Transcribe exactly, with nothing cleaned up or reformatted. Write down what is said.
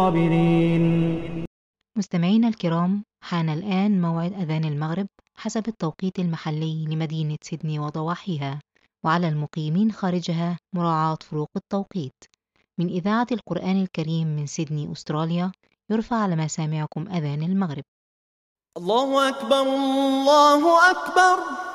الصابرين. مستمعينا الكرام، حان الآن موعد أذان المغرب حسب التوقيت المحلي لمدينة سيدني وضواحيها، وعلى المقيمين خارجها مراعاة فروق التوقيت. من إذاعة القرآن الكريم من سيدني أستراليا، يرفع على مسامعكم أذان المغرب. الله أكبر الله أكبر.